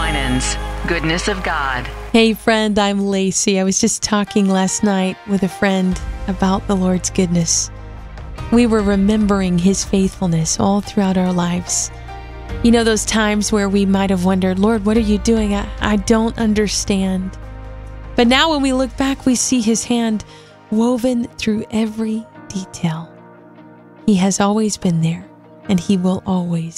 Winans, Goodness of God. Hey friend, I'm Lacey. I was just talking last night with a friend about the Lord's goodness. We were remembering His faithfulness all throughout our lives. You know those times where we might have wondered, Lord, what are you doing? I don't understand. But now when we look back, we see His hand woven through every detail. He has always been there, and He will always